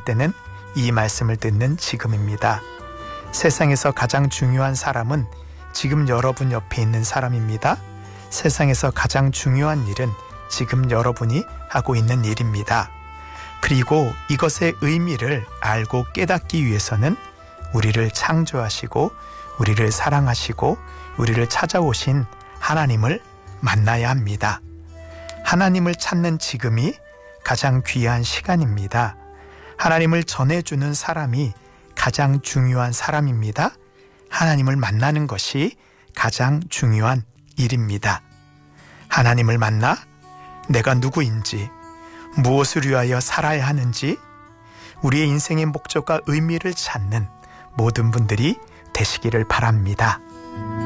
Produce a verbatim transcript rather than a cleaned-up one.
때는 이 말씀을 듣는 지금입니다. 세상에서 가장 중요한 사람은 지금 여러분 옆에 있는 사람입니다. 세상에서 가장 중요한 일은 지금 여러분이 하고 있는 일입니다. 그리고 이것의 의미를 알고 깨닫기 위해서는 우리를 창조하시고 우리를 사랑하시고 우리를 찾아오신 하나님을 만나야 합니다. 하나님을 찾는 지금이 가장 귀한 시간입니다. 하나님을 전해주는 사람이 가장 중요한 사람입니다. 하나님을 만나는 것이 가장 중요한 일입니다. 하나님을 만나 내가 누구인지, 무엇을 위하여 살아야 하는지, 우리의 인생의 목적과 의미를 찾는 모든 분들이 되시기를 바랍니다.